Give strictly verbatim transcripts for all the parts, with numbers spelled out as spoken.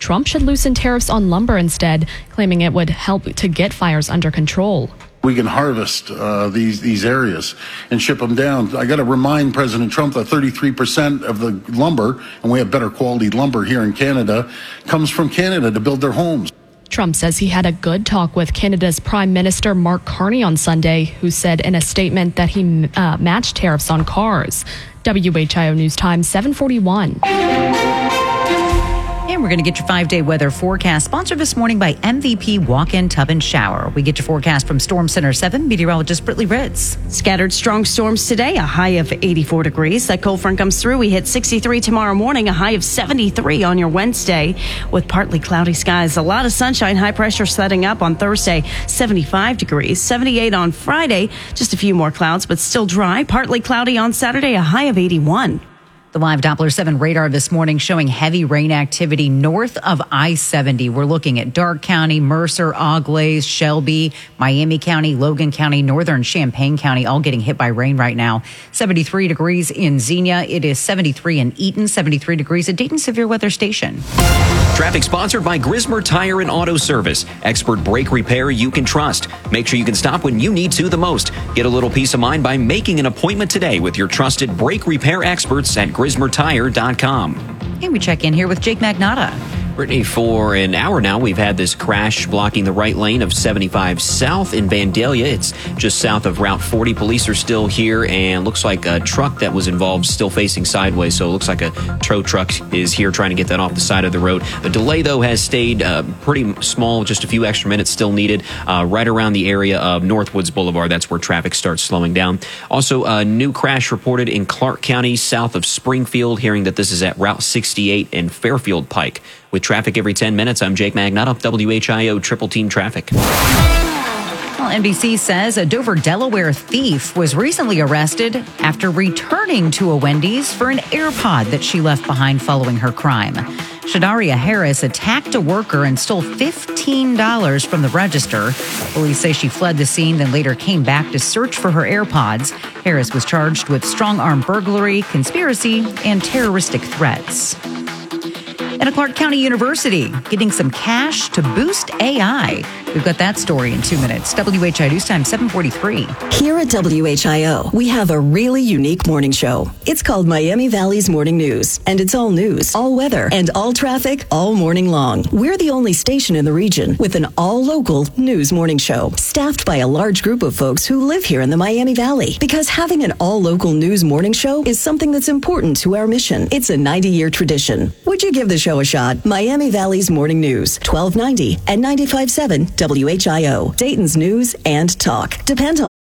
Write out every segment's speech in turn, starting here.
Trump should loosen tariffs on lumber instead, claiming it would help to get fires under control. We can harvest uh, these these areas and ship them down. I got to remind President Trump that thirty-three percent of the lumber, and we have better quality lumber here in Canada, comes from Canada to build their homes. Trump says he had a good talk with Canada's Prime Minister Mark Carney on Sunday, who said in a statement that he uh, matched tariffs on cars. W H I O News Time, seven forty-one. And we're going to get your five-day weather forecast, sponsored this morning by M V P Walk-In Tub and Shower. We get your forecast from Storm Center seven meteorologist Brittany Ritz. Scattered strong storms today, a high of eighty-four degrees. That cold front comes through. We hit sixty-three tomorrow morning, a high of seventy-three on your Wednesday with partly cloudy skies. A lot of sunshine, high pressure setting up on Thursday, seventy-five degrees, seventy-eight on Friday. Just a few more clouds, but still dry. Partly cloudy on Saturday, a high of eighty-one. The live Doppler seven radar this morning showing heavy rain activity north of I seventy. We're looking at Darke County, Mercer, Auglaize, Shelby, Miami County, Logan County, northern Champaign County, all getting hit by rain right now. seventy-three degrees in Xenia. It is seventy-three in Eaton, seventy-three degrees at Dayton Severe Weather Station. Traffic sponsored by Grismer Tire and Auto Service. Expert brake repair you can trust. Make sure you can stop when you need to the most. Get a little peace of mind by making an appointment today with your trusted brake repair experts at grismer tire dot com. And we check in here with Jake Magnotta. Brittany, for an hour now, we've had this crash blocking the right lane of seventy-five South in Vandalia. It's just south of Route forty. Police are still here, and looks like a truck that was involved still facing sideways. So it looks like a tow truck is here trying to get that off the side of the road. The delay, though, has stayed uh, pretty small. Just a few extra minutes still needed uh, right around the area of Northwoods Boulevard. That's where traffic starts slowing down. Also, a new crash reported in Clark County, south of Springfield. Hearing that this is at Route sixty-eight and Fairfield Pike. With traffic every ten minutes, I'm Jake Magnotta, W H I O Triple Team Traffic. Well, N B C says a Dover, Delaware thief was recently arrested after returning to a Wendy's for an AirPod that she left behind following her crime. Shadaria Harris attacked a worker and stole fifteen dollars from the register. Police say she fled the scene, then later came back to search for her AirPods. Harris was charged with strong-arm burglary, conspiracy, and terroristic threats. And a Clark County University getting some cash to boost A I. We've got that story in two minutes. W H I O News Time, seven forty-three. Here at W H I O, we have a really unique morning show. It's called Miami Valley's Morning News, and it's all news, all weather, and all traffic all morning long. We're the only station in the region with an all-local news morning show, staffed by a large group of folks who live here in the Miami Valley. Because having an all-local news morning show is something that's important to our mission. It's a ninety-year tradition. Would you give the show a shot? Miami Valley's Morning News, twelve ninety and ninety-five point seven W H I O, Dayton's news and talk. Depend on.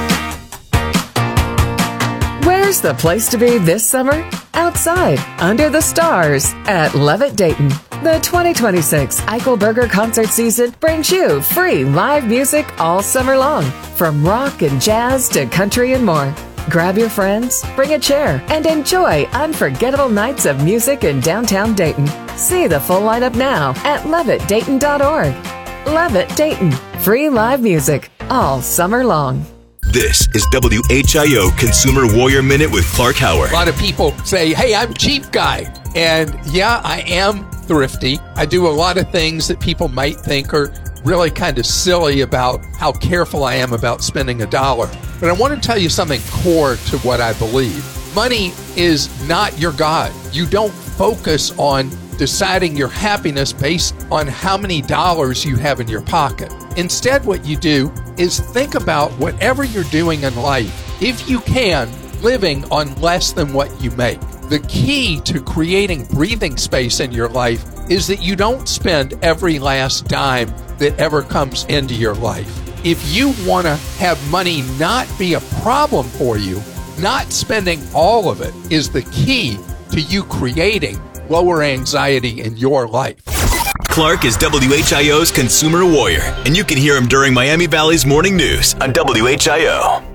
Where's the place to be this summer? Outside, under the stars, at Levitt Dayton. The twenty twenty-six Eichelberger concert season brings you free live music all summer long, from rock and jazz to country and more. Grab your friends, bring a chair, and enjoy unforgettable nights of music in downtown Dayton. See the full lineup now at levitt dayton dot org. Levitt Dayton. Free live music all summer long. This is W H I O Consumer Warrior Minute with Clark Howard. A lot of people say, hey, I'm cheap guy. And yeah, I am thrifty. I do a lot of things that people might think are really kind of silly about how careful I am about spending a dollar. But I want to tell you something core to what I believe. Money is not your God. You don't focus on deciding your happiness based on how many dollars you have in your pocket. Instead, what you do is think about whatever you're doing in life, if you can, living on less than what you make. The key to creating breathing space in your life is that you don't spend every last dime that ever comes into your life. If you want to have money not be a problem for you, not spending all of it is the key to you creating lower anxiety in your life. Clark is W H I O's Consumer Warrior, and you can hear him during Miami Valley's Morning News on W H I O.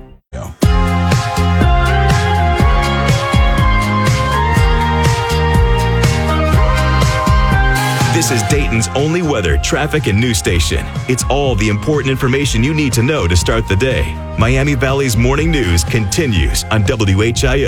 This is Dayton's only weather, traffic, and news station. It's all the important information you need to know to start the day. Miami Valley's Morning News continues on W H I O.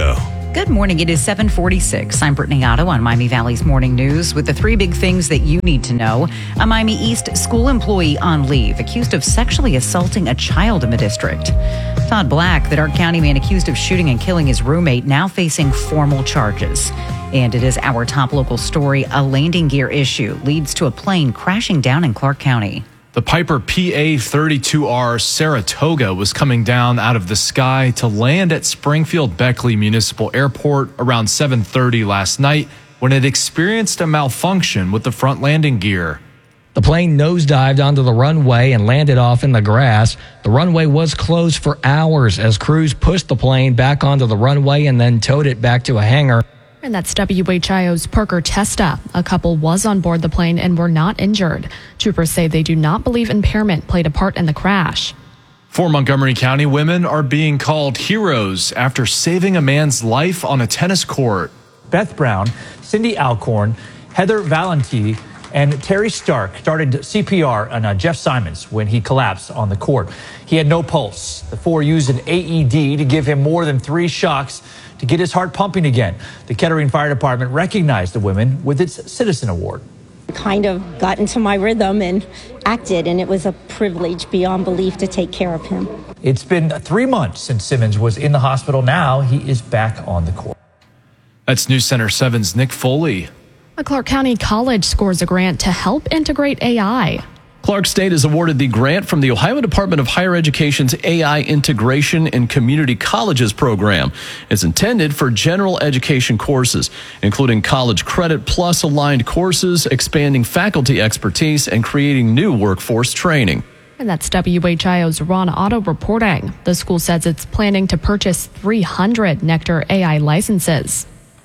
Good morning. It is seven forty-six. I'm Brittany Otto on Miami Valley's Morning News with the three big things that you need to know. A Miami East school employee on leave accused of sexually assaulting a child in the district. Todd Black, the Darke County man accused of shooting and killing his roommate, now facing formal charges. And it is our top local story. A landing gear issue leads to a plane crashing down in Clark County. The Piper P A thirty-two R Saratoga was coming down out of the sky to land at Springfield Beckley Municipal Airport around seven thirty last night when it experienced a malfunction with the front landing gear. The plane nosedived onto the runway and landed off in the grass. The runway was closed for hours as crews pushed the plane back onto the runway and then towed it back to a hangar. And that's W H I O's Parker Testa. A couple was on board the plane and were not injured. Troopers say they do not believe impairment played a part in the crash. Four Montgomery County women are being called heroes after saving a man's life on a tennis court. Beth Brown, Cindy Alcorn, Heather Valenti, and Terry Stark started C P R on uh, Jeff Simons when he collapsed on the court. He had no pulse. The four used an A E D to give him more than three shocks to get his heart pumping again. The Kettering Fire Department recognized the women with its Citizen Award. Kind of got into my rhythm and acted, and it was a privilege beyond belief to take care of him. It's been three months since Simmons was in the hospital. Now he is back on the court. That's News Center seven's Nick Foley. A Clark County college scores a grant to help integrate A I. Clark State is awarded the grant from the Ohio Department of Higher Education's A I Integration in Community Colleges program. It's intended for general education courses, including college credit plus aligned courses, expanding faculty expertise, and creating new workforce training. And that's W H I O's Ron Otto reporting. The school says it's planning to purchase three hundred Nectar A I licenses.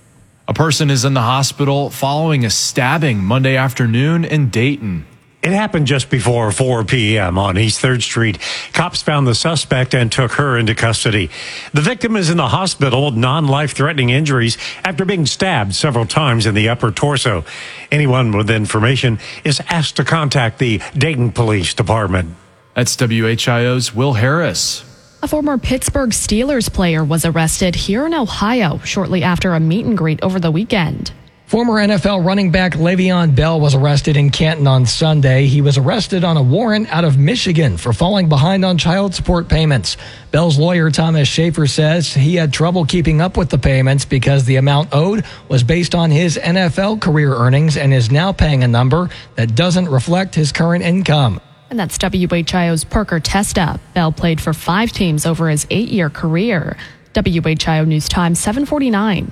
A person is in the hospital following a stabbing Monday afternoon in Dayton. It happened just before four p.m. on East third Street. Cops found the suspect and took her into custody. The victim is in the hospital with non-life-threatening injuries after being stabbed several times in the upper torso. Anyone with information is asked to contact the Dayton Police Department. That's W H I O's Will Harris. A former Pittsburgh Steelers player was arrested here in Ohio shortly after a meet and greet over the weekend. Former N F L running back Le'Veon Bell was arrested in Canton on Sunday. He was arrested on a warrant out of Michigan for falling behind on child support payments. Bell's lawyer, Thomas Schaefer, says he had trouble keeping up with the payments because the amount owed was based on his N F L career earnings and is now paying a number that doesn't reflect his current income. And that's W H I O's Parker Testa. Bell played for five teams over his eight-year career. W H I O News Time, seven forty-nine.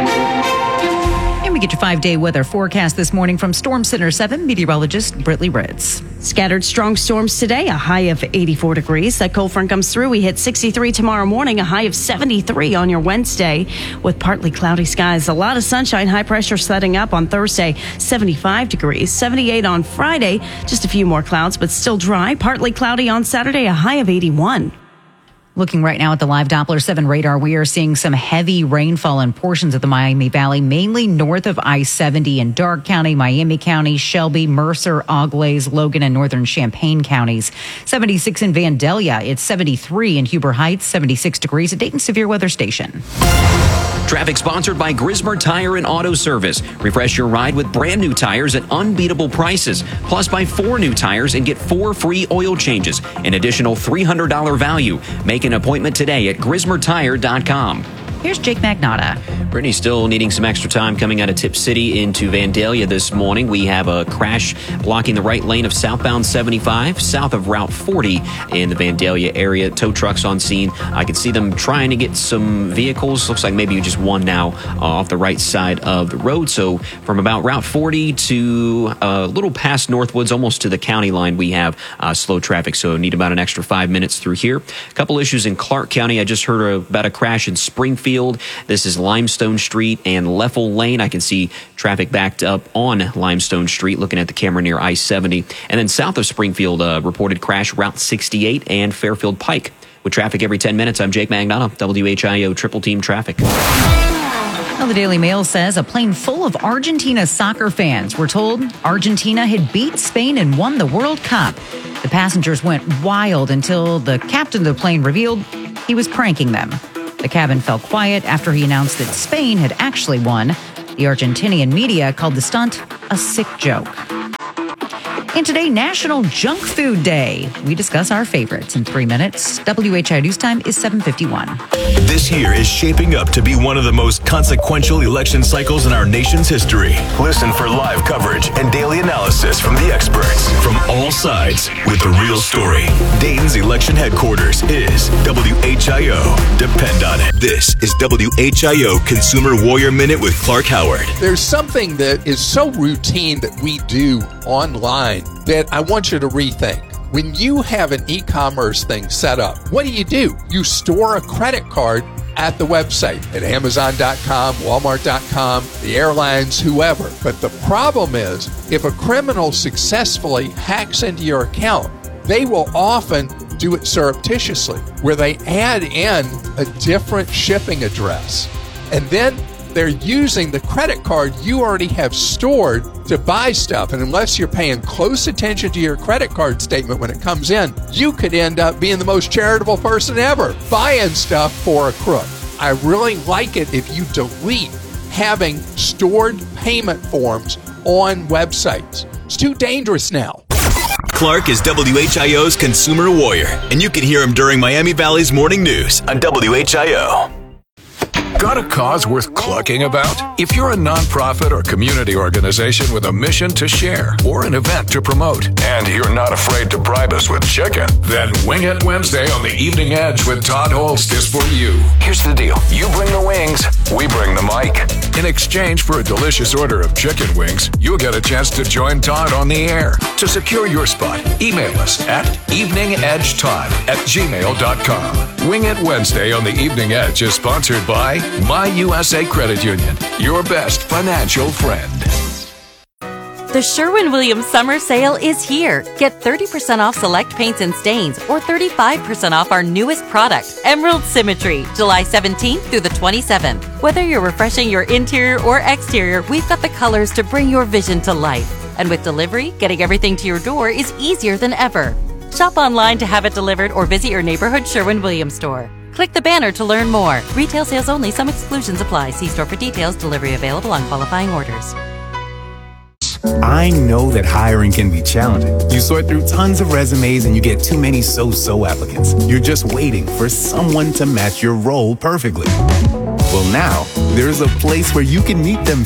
And we get your five-day weather forecast this morning from Storm Center seven meteorologist Britley Ritz. Scattered strong storms today, a high of eighty-four degrees. That cold front comes through. We hit sixty-three tomorrow morning, a high of seventy-three on your Wednesday with partly cloudy skies. A lot of sunshine, high pressure setting up on Thursday, seventy-five degrees, seventy-eight on Friday. Just a few more clouds, but still dry. Partly cloudy on Saturday, a high of eighty-one. Looking right now at the live Doppler seven radar, we are seeing some heavy rainfall in portions of the Miami Valley, mainly north of I seventy in Darke County, Miami County, Shelby, Mercer, Auglaize, Logan, and northern Champaign counties. seventy-six in Vandalia. It's seventy-three in Huber Heights, seventy-six degrees at Dayton Severe Weather Station. Traffic sponsored by Grismer Tire and Auto Service. Refresh your ride with brand new tires at unbeatable prices. Plus, buy four new tires and get four free oil changes. An additional three hundred dollars value. Make an appointment today at grismer tire dot com. Here's Jake Magnotta. Brittany still needing some extra time coming out of Tip City into Vandalia this morning. We have a crash blocking the right lane of southbound seventy-five, south of Route forty in the Vandalia area. Tow trucks on scene. I can see them trying to get some vehicles. Looks like maybe just one now uh, off the right side of the road. So from about Route forty to a little past Northwoods, almost to the county line, we have uh, slow traffic. So need about an extra five minutes through here. A couple issues in Clark County. I just heard about a crash in Springfield. This is Limestone Street and Leffel Lane. I can see traffic backed up on Limestone Street, looking at the camera near I seventy. And then south of Springfield, uh, reported crash Route sixty-eight and Fairfield Pike. With traffic every ten minutes, I'm Jake Magnotta, W H I O Triple Team Traffic. Well, the Daily Mail says a plane full of Argentina soccer fans were told Argentina had beat Spain and won the World Cup. The passengers went wild until the captain of the plane revealed he was pranking them. The cabin fell quiet after he announced that Spain had actually won. The Argentinian media called the stunt a sick joke. And today, National Junk Food Day. We discuss our favorites in three minutes. W H I News time is seven fifty-one. This year is shaping up to be one of the most consequential election cycles in our nation's history. Listen for live coverage and daily analysis from the experts from all sides with the real story. Dayton's election headquarters is W H I O. Depend on it. This is W H I O Consumer Warrior Minute with Clark Howard. There's something that is so routine that we do online that I want you to rethink. When you have an e-commerce thing set up, what do you do? You store a credit card at the website at Amazon dot com, Walmart dot com, the airlines, whoever. But the problem is, if a criminal successfully hacks into your account, they will often do it surreptitiously, where they add in a different shipping address. And then they're using the credit card you already have stored to buy stuff. And unless you're paying close attention to your credit card statement when it comes in, you could end up being the most charitable person ever, buying stuff for a crook. I really like it if you delete having stored payment forms on websites. It's too dangerous now. Clark is W H I O's Consumer Warrior, and you can hear him during Miami Valley's Morning News on W H I O. Got a cause worth clucking about? If you're a nonprofit or community organization with a mission to share or an event to promote, and you're not afraid to bribe us with chicken, then Wing It Wednesday on the Evening Edge with Todd Holst is for you. Here's the deal. You bring the wings, we bring the mic. In exchange for a delicious order of chicken wings, you'll get a chance to join Todd on the air. To secure your spot, email us at eveningedgetodd at gmail dot com. Wing It Wednesday on the Evening Edge is sponsored by My U S A Credit Union, your best financial friend. The Sherwin-Williams Summer Sale is here. Get thirty percent off select paints and stains or thirty-five percent off our newest product, Emerald Symmetry, July seventeenth through the twenty-seventh. Whether you're refreshing your interior or exterior, we've got the colors to bring your vision to life. And with delivery, getting everything to your door is easier than ever. Shop online to have it delivered or visit your neighborhood Sherwin-Williams store. Click the banner to learn more. Retail sales only. Some exclusions apply. See store for details. Delivery available on qualifying orders. I know that hiring can be challenging. You sort through tons of resumes and you get too many so-so applicants. You're just waiting for someone to match your role perfectly. Well, now, there's a place where you can meet them